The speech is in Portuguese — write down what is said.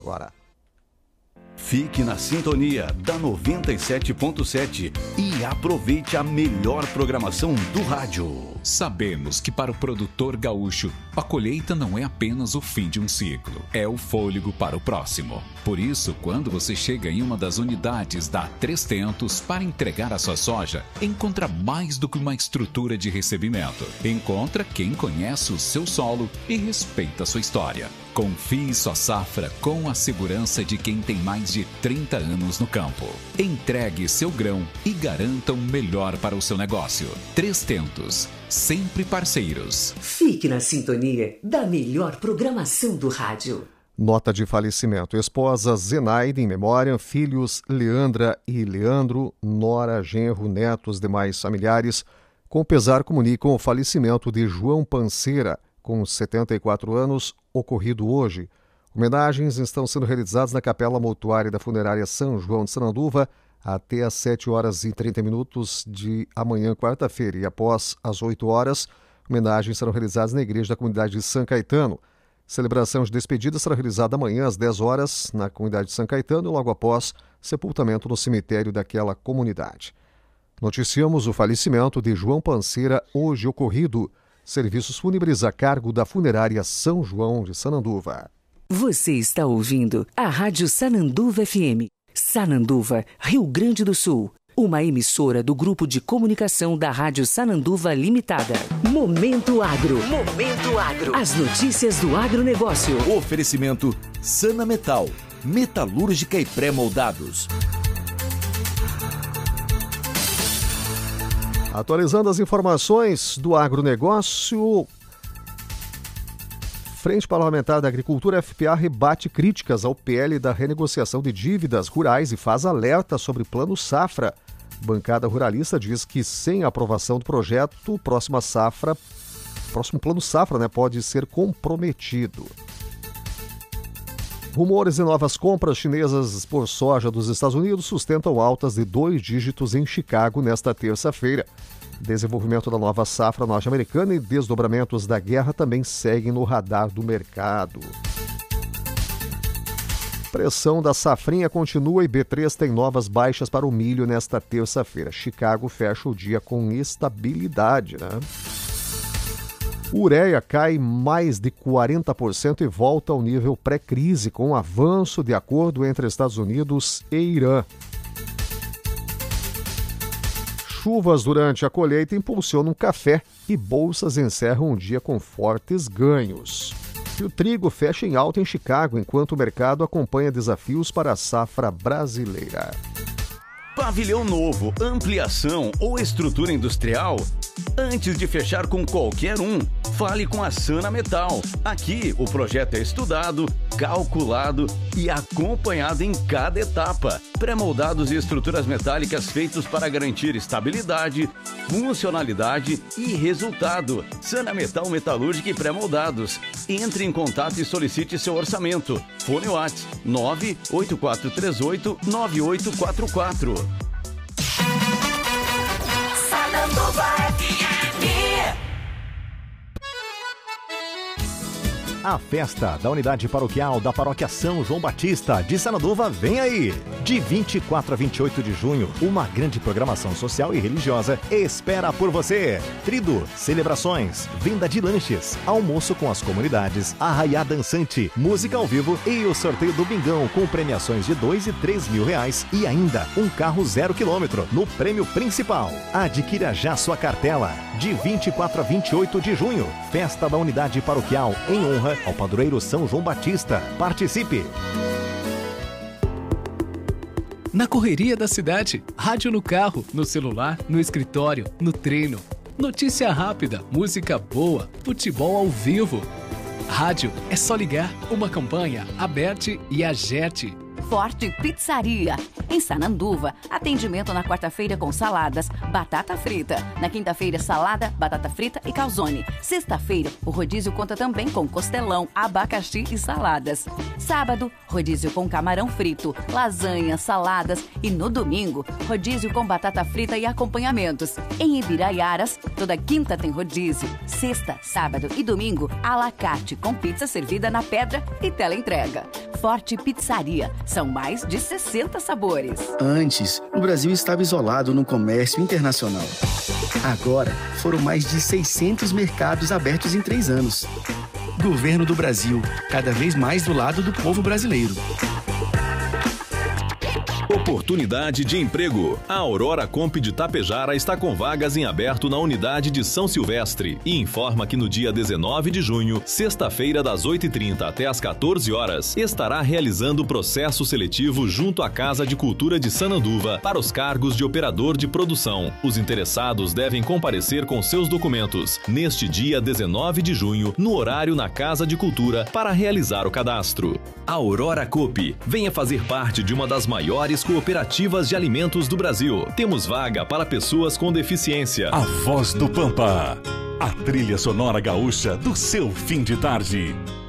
Agora. Fique na sintonia da 97.7 e aproveite a melhor programação do rádio. Sabemos que para o produtor gaúcho, a colheita não é apenas o fim de um ciclo, é o fôlego para o próximo. Por isso, quando você chega em uma das unidades da Três Tentos para entregar a sua soja, encontra mais do que uma estrutura de recebimento. Encontra quem conhece o seu solo e respeita a sua história. Confie sua safra com a segurança de quem tem mais de 30 anos no campo. Entregue seu grão e garanta o melhor para o seu negócio. Três Tentos, sempre parceiros. Fique na sintonia da melhor programação do rádio. Nota de falecimento. Esposa Zenaide em memória, filhos Leandra e Leandro, nora, genro, netos, demais familiares. Com pesar comunicam o falecimento de João Panceira, com 74 anos, ocorrido hoje. Homenagens estão sendo realizadas na Capela Mortuária da Funerária São João de Sananduva até às 7h30 de amanhã, quarta-feira. E após as 8 horas, homenagens serão realizadas na Igreja da Comunidade de São Caetano. Celebração de despedida será realizada amanhã às 10 horas na Comunidade de São Caetano e logo após, sepultamento no cemitério daquela comunidade. Noticiamos o falecimento de João Panceira, hoje ocorrido. Serviços fúnebres a cargo da Funerária São João de Sananduva. Você está ouvindo a Rádio Sananduva FM. Sananduva, Rio Grande do Sul. Uma emissora do Grupo de Comunicação da Rádio Sananduva Limitada. Momento Agro. Momento Agro. As notícias do agronegócio. Oferecimento Sana Metal, metalúrgica e pré-moldados. Atualizando as informações do agronegócio, Frente Parlamentar da Agricultura, FPA, rebate críticas ao PL da renegociação de dívidas rurais e faz alerta sobre Plano Safra. Bancada ruralista diz que sem a aprovação do projeto, o próximo Plano Safra, pode ser comprometido. Rumores de novas compras chinesas por soja dos Estados Unidos sustentam altas de 2 dígitos em Chicago nesta terça-feira. Desenvolvimento da nova safra norte-americana e desdobramentos da guerra também seguem no radar do mercado. Pressão da safrinha continua e B3 tem novas baixas para o milho nesta terça-feira. Chicago fecha o dia com estabilidade, Ureia cai mais de 40% e volta ao nível pré-crise, com avanço de acordo entre Estados Unidos e Irã. Chuvas durante a colheita impulsionam café e bolsas encerram um dia com fortes ganhos. E o trigo fecha em alta em Chicago, enquanto o mercado acompanha desafios para a safra brasileira. Pavilhão novo, ampliação ou estrutura industrial? Antes de fechar com qualquer um, fale com a Sana Metal. Aqui, o projeto é estudado, calculado e acompanhado em cada etapa. Pré-moldados e estruturas metálicas feitos para garantir estabilidade, funcionalidade e resultado. Sana Metal Metalúrgica e Pré-moldados. Entre em contato e solicite seu orçamento. Fone WhatsApp 98438-9844. A festa da unidade paroquial da Paróquia São João Batista de Sananduva vem aí! De 24 a 28 de junho, uma grande programação social e religiosa espera por você. Trido, celebrações, venda de lanches, almoço com as comunidades, arraiá dançante, música ao vivo e o sorteio do Bingão com premiações de 2 e 3 mil reais e ainda um carro 0 km no prêmio principal. Adquira já sua cartela. De 24 a 28 de junho, festa da unidade paroquial em honra ao padroeiro São João Batista. Participe! Na correria da cidade, rádio no carro, no celular, no escritório, no treino. Notícia rápida, música boa, futebol ao vivo. Rádio é só ligar, uma campanha, Aberte e Agerte. Forte Pizzaria. Em Sananduva, atendimento na quarta-feira com saladas, batata frita. Na quinta-feira, salada, batata frita e calzone. Sexta-feira, o rodízio conta também com costelão, abacaxi e saladas. Sábado, rodízio com camarão frito, lasanha, saladas. E no domingo, rodízio com batata frita e acompanhamentos. Em Ibiraiaras, toda quinta tem rodízio. Sexta, sábado e domingo, à la carte, com pizza servida na pedra e teleentrega. Forte Pizzaria. São mais de 60 sabores. Antes, o Brasil estava isolado no comércio internacional. Agora, foram mais de 600 mercados abertos em 3 anos. Governo do Brasil, cada vez mais do lado do povo brasileiro. Oportunidade de emprego. A Aurora Comp de Tapejara está com vagas em aberto na unidade de São Silvestre e informa que no dia 19 de junho, sexta-feira das 8h30 até as 14 horas, estará realizando o processo seletivo junto à Casa de Cultura de Sananduva para os cargos de operador de produção. Os interessados devem comparecer com seus documentos neste dia 19 de junho, no horário na Casa de Cultura, para realizar o cadastro. Aurora Coop, venha fazer parte de uma das maiores cooperativas de alimentos do Brasil. Temos vaga para pessoas com deficiência. A Voz do Pampa, a trilha sonora gaúcha do seu fim de tarde.